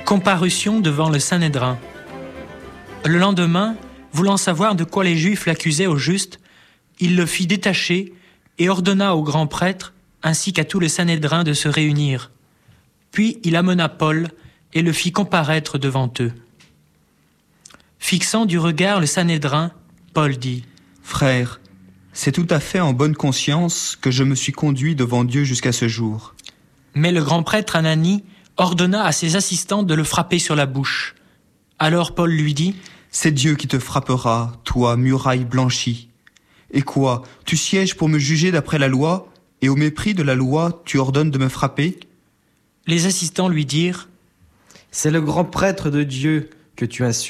Comparution devant le Sanhédrin. Le lendemain, voulant savoir de quoi les Juifs l'accusaient au juste, il le fit détacher et ordonna aux grands prêtres ainsi qu'à tout le Sanhédrin de se réunir. Puis il amena Paul et le fit comparaître devant eux. Fixant du regard le Sanhédrin, Paul dit : « Frères, c'est tout à fait en bonne conscience que je me suis conduit devant Dieu jusqu'à ce jour. » Mais le grand prêtre Ananie ordonna à ses assistants de le frapper sur la bouche. Alors Paul lui dit : « C'est Dieu qui te frappera, toi, muraille blanchie. Et quoi, tu sièges pour me juger d'après la loi, et au mépris de la loi, tu ordonnes de me frapper ?» Les assistants lui dirent : « C'est le grand prêtre de Dieu que tu insultes. »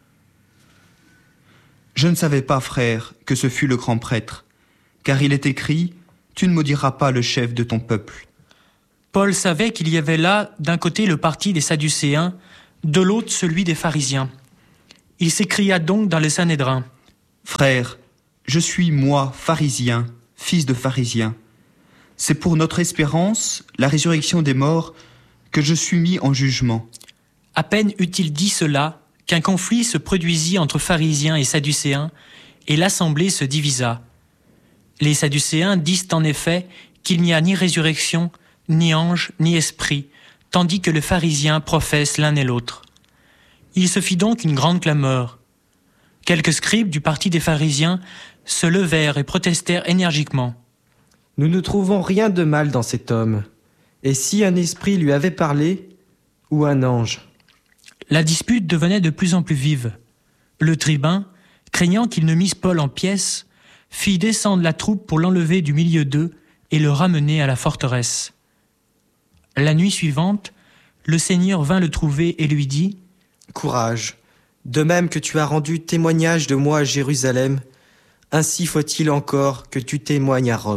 Je ne savais pas, frère, que ce fût le grand prêtre, car il est écrit : tu ne maudiras pas le chef de ton peuple. Paul savait qu'il y avait là, d'un côté, le parti des Sadducéens, de l'autre, celui des pharisiens. Il s'écria donc dans le Sanhédrin : « Frères, je suis, moi, pharisien, fils de pharisien. C'est pour notre espérance, la résurrection des morts, que je suis mis en jugement. » À peine eut-il dit cela, qu'un conflit se produisit entre pharisiens et sadducéens, et l'assemblée se divisa. Les sadducéens disent en effet qu'il n'y a ni résurrection, ni ange, ni esprit, tandis que les pharisiens professent l'un et l'autre. Il se fit donc une grande clameur. Quelques scribes du parti des pharisiens se levèrent et protestèrent énergiquement. « Nous ne trouvons rien de mal dans cet homme. Et si un esprit lui avait parlé, ou un ange ?» La dispute devenait de plus en plus vive. Le tribun, craignant qu'il ne misse Paul en pièces, fit descendre la troupe pour l'enlever du milieu d'eux et le ramener à la forteresse. La nuit suivante, le Seigneur vint le trouver et lui dit : « Courage, de même que tu as rendu témoignage de moi à Jérusalem, ainsi faut-il encore que tu témoignes à Rome. »